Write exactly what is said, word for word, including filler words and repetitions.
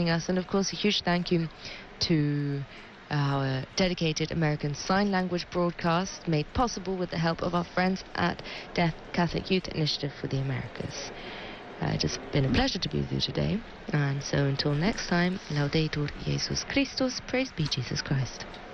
joining us. And of course, a huge thank you to our dedicated American Sign Language broadcast, made possible with the help of our friends at Deaf Catholic Youth Initiative for the Americas. Uh, it has been a pleasure to be with you today. And so until next time, Laudetur Jesus Christus, praise be Jesus Christ.